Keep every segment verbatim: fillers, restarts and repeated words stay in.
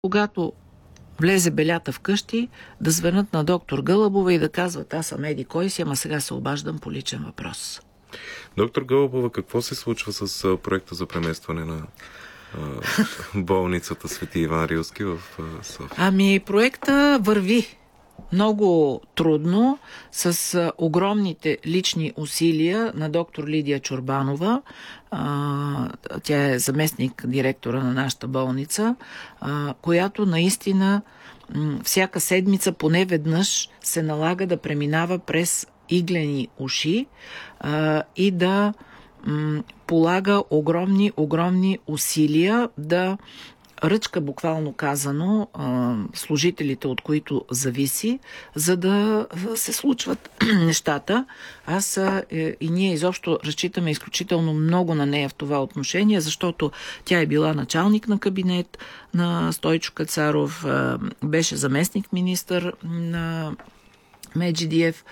Когато влезе белята вкъщи, да звънат на доктор Гълъбова и да казват: аз съм еди кой си, ама сега се обаждам по личен въпрос. Доктор Гълъбова, какво се случва с а, проекта за преместване на а, болницата Свети Иван Рилски в а, София? Ами, проекта върви много трудно, с а, огромните лични усилия на доктор Лидия Чорбанова. А, тя е заместник директора на нашата болница, а, която наистина м, всяка седмица поне веднъж се налага да преминава през иглени уши а, и да м, полага огромни, огромни усилия да ръчка, буквално казано, служителите, от които зависи, за да се случват нещата. Аз и ние изобщо разчитаме изключително много на нея в това отношение, защото тя е била началник на кабинет на Стойчо Кацаров, беше заместник министър на Меджидиев,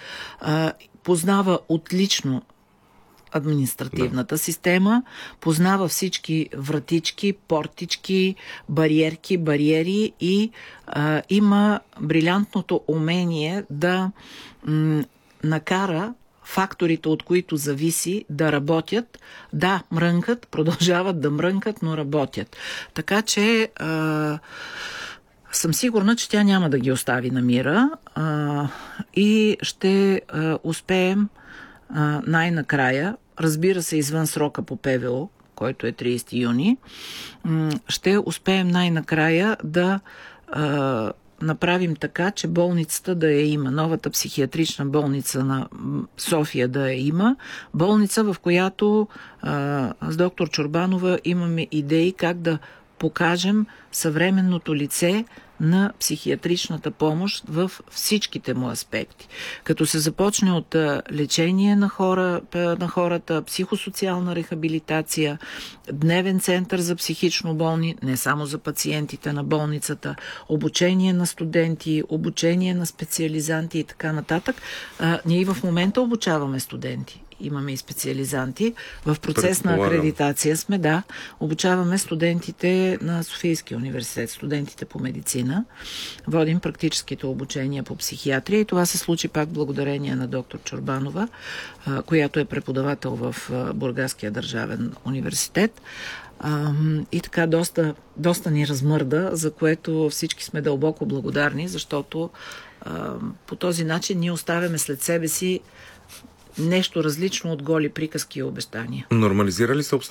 познава отлично административната да. система, познава всички вратички, портички, бариерки, бариери и а, има брилянтното умение да м, накара факторите, от които зависи, да работят. Да, мрънкат, продължават да мрънкат, но работят. Така че а, съм сигурна, че тя няма да ги остави на мира а, и ще а, успеем Uh, най-накрая, разбира се, извън срока по ПВО, който е тридесети юни, ще успеем най-накрая да uh, направим така, че болницата да я има. Новата психиатрична болница на София да я има. Болница, в която uh, с доктор Чорбанова имаме идеи как да покажем съвременното лице на психиатричната помощ в всичките му аспекти. Като се започне от лечение на, хора, на хората, психосоциална рехабилитация, дневен център за психично болни, не само за пациентите на болницата, обучение на студенти, обучение на специализанти и така нататък. А, ние в момента обучаваме студенти. Имаме и специализанти. В процес на акредитация сме, да. Обучаваме студентите на Софийския университет, студентите по медицина. Водим практическите обучения по психиатрия и това се случи пак благодарение на доктор Чорбанова, която е преподавател в Бургаския държавен университет. И така доста, доста ни размърда, за което всички сме дълбоко благодарни, защото по този начин ние оставяме след себе си нещо различно от голи приказки и обещания. Нормализира ли се